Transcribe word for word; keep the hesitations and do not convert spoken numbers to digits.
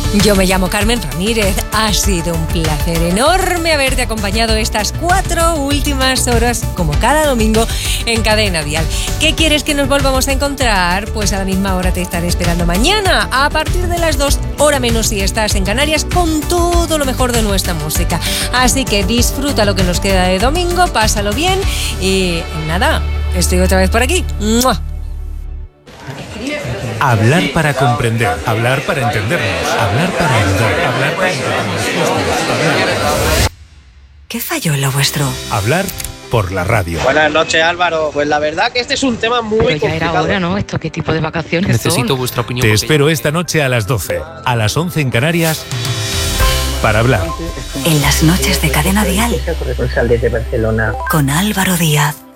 Yo me llamo Carmen Ramírez. Ha sido un placer enorme haberte acompañado estas cuatro últimas horas, como cada domingo, en Cadena Dial. ¿Qué quieres que nos volvamos a encontrar? Pues a la misma hora te estaré esperando mañana, a partir de las dos, hora menos si estás en Canarias, con todo lo mejor de nuestra música. Así que disfruta lo que nos queda de domingo, pásalo bien y nada, estoy otra vez por aquí. ¡Mua! Hablar para comprender, hablar para entendernos, hablar para ayudar, hablar para entendernos. ¿Qué falló en lo vuestro? Hablar por la radio. Buenas noches, Álvaro. Pues la verdad que este es un tema muy Pero ya complicado. era hora, ¿no? ¿Esto qué tipo de vacaciones Necesito son? vuestra opinión. Te espero esta noche a las doce, a las once en Canarias, para hablar. En las noches de Cadena Dial, corresponsal desde Barcelona. con Álvaro Díaz.